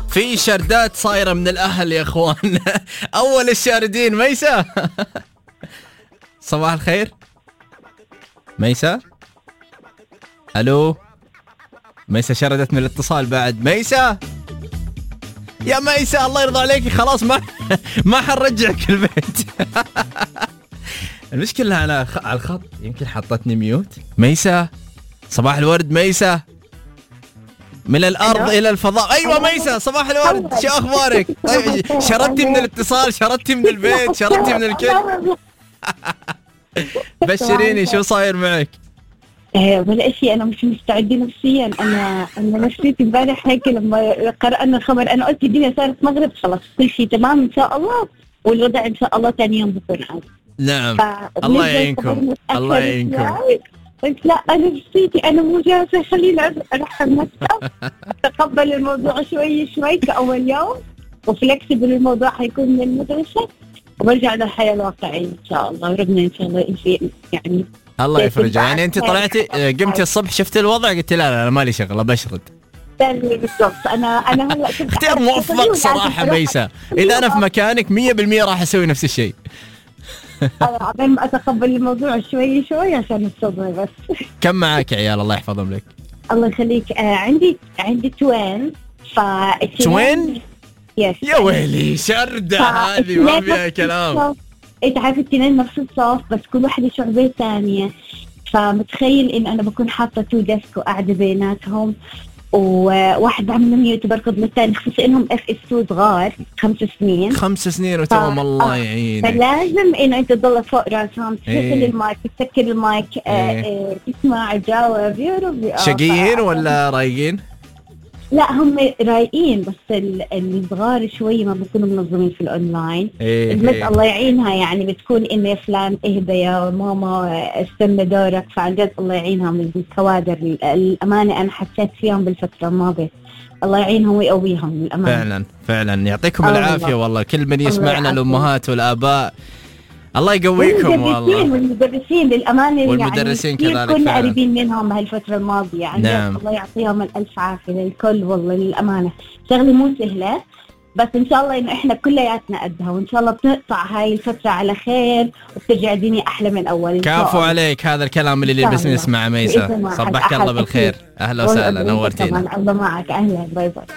في شردات صايرة من الأهل يا إخوان. أول الشاردين ميسة. صباح الخير ميسة. ألو ميسة شردت من الاتصال بعد. ميسة يا ميسة الله يرضى عليك، خلاص ما حنرجعك البيت. المشكلة على الخط، يمكن حطتني ميوت. ميسة صباح الورد. ميسة من الأرض إلى الفضاء. أيوة ميسة صباح الورد، شو أخبارك؟ طيب شردتي من الاتصال، شردتي من البيت، شردتي من الكل. بشريني شو صاير معك؟ ولا شيء، أنا مش مستعدة نفسيا. أنا نفسيتي امبارح هيك لما قرأنا الخبر، أنا قلت الدنيا صارت مغرب خلاص كل شيء تمام إن شاء الله، والوضع إن شاء الله ثاني يوم بكون عادي. نعم الله يعينكم الله يعينكم. قلت لا أنا نفسيتي أنا مو جاهزة، خليني أروح المكتب. تقبل الموضوع شوي شوي كأول يوم، وفلكسبل الموضوع حيكون من المدرسة، وبرجع للحياة الواقعية إن شاء الله. وربنا إن شاء الله يفيد يعني. الله يفرجها. يعني أنت طلعتي قمتي الصبح شفت الوضع قلت لا أنا مالي شغلة بشرد. بالضبط. أنا هلا اختيار موفق صراحة ميسة. إذا أنا في مكانك 100% راح أسوي نفس الشيء. أنا عبين ما أتقبل الموضوع شوي شوي عشان الصبر بس. كم معاك عيال الله يحفظهم لك؟ الله يخليك. عندي توين. توين؟ يس. يا ويلي شردة هذه ما فيها كلام. انت عارف التنين نفس الصف بس كل واحدة شعبية ثانية، فمتخيل ان انا بكون حاطة 2 ديسك وقاعدة بيناتهم، وواحد عم ميوت بركض للثاني، خصوصا انهم FS2 صغار 5 سنين وتوهم الله يعينك. فلازم انه انت تضل فوق راسهم، تشغل المايك، تسكر المايك، تسمع تجاوب. يا ربي شقيين ولا رايقين؟ لا هم رايقين، بس الصغار شوي ما بيكونوا منظمين في الاونلاين. بس الله يعينها يعني بتكون انه فلان اهدى يا ماما استنى دورك، فعن جد الله يعينها من الكوادر. الامانه انا حسيت فيهم بالفتره الماضيه، الله يعينهم ويقويهم الامانه. فعلا يعطيكم العافيه والله كل من يسمعنا، الامهات والاباء الله يقويكم والله. والمدرسين للأمانة والمدرسين يعني كذلك كنا قريبين منهم بهالفترة الماضية يعني. نعم. الله يعطيهم الألف عافية للكل والله. للأمانة شغلة مو سهلة، بس إن شاء الله إنه إحنا كلياتنا قدها، وإن شاء الله بنقطع هاي الفترة على خير وبترجع الدنيا أحلى من أول. كافو عليك، هذا الكلام اللي بس نسمع. ميسة صبحك الله بالخير، أهلا وسهلا نورتينا. الله معك، أهلا باي باي.